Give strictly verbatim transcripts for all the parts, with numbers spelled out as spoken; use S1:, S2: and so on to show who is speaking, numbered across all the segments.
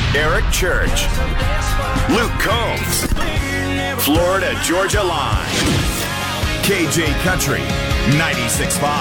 S1: Eric Church, Luke Combs, Florida Georgia Line, K J Country ninety-six point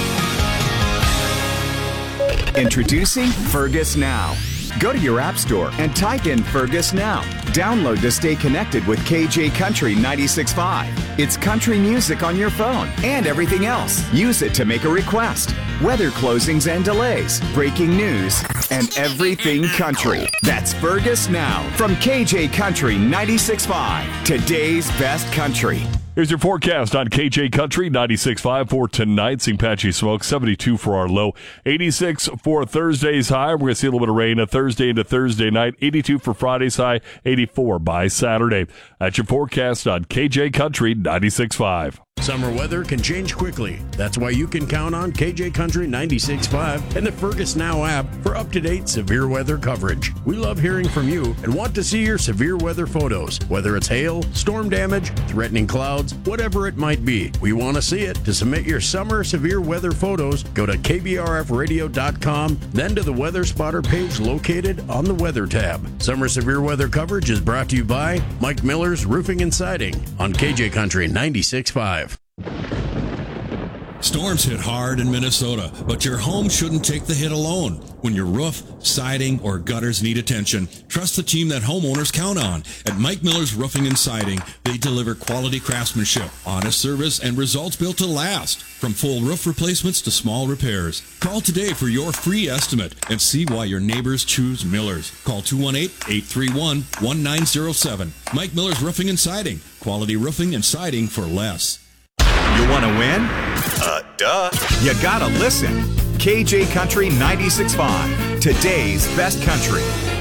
S1: five. Introducing Fergus Now. Go to your app store and type in Fergus Now. Download to stay connected with K J Country ninety-six point five. It's country music on your phone and everything else. Use it to make a request. Weather closings and delays, breaking news, and everything country. That's Fergus Now from K J Country ninety-six point five. Today's best country.
S2: Here's your forecast on K J Country ninety-six point five for tonight. Seeing patchy smoke, seventy-two for our low, eighty-six for Thursday's high. We're going to see a little bit of rain a Thursday into Thursday night, eighty-two for Friday's high, eighty-four by Saturday. That's your forecast on K J Country ninety-six point five.
S3: Summer weather can change quickly. That's why you can count on K J Country ninety-six point five and the Fergus Now app for up-to-date severe weather coverage. We love hearing from you and want to see your severe weather photos, whether it's hail, storm damage, threatening clouds, whatever it might be. We want to see it. To submit your summer severe weather photos, go to K B R F radio dot com, then to the Weather Spotter page located on the Weather tab. Summer severe weather coverage is brought to you by Mike Miller's Roofing and Siding on K J Country ninety-six point five.
S4: Storms hit hard in Minnesota, but your home shouldn't take the hit alone. When your roof, siding, or gutters need attention, trust the team that homeowners count on. At Mike Miller's Roofing and Siding, they deliver quality craftsmanship, honest service, and results built to last. From full roof replacements to small repairs. Call today for your free estimate and see why your neighbors choose Miller's. Call two one eight, eight three one, one nine zero seven. Mike Miller's Roofing and Siding. Quality roofing and siding for less.
S1: You want to win? Uh, duh. You gotta listen. K J Country ninety-six point five. Today's best country.